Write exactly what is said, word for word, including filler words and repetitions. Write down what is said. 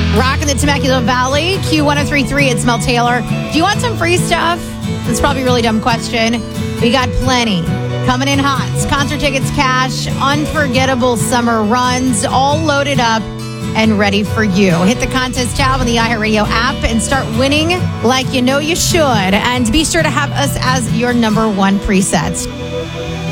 Rocking the Temecula Valley, Q one oh three point three, it's Mel Taylor. Do you want some free stuff? That's probably a really dumb question. We got plenty. Coming in hot. Concert tickets, cash, unforgettable summer runs, all loaded up and ready for you. Hit the contest tab on the iHeartRadio app and start winning like you know you should. And be sure to have us as your number one preset.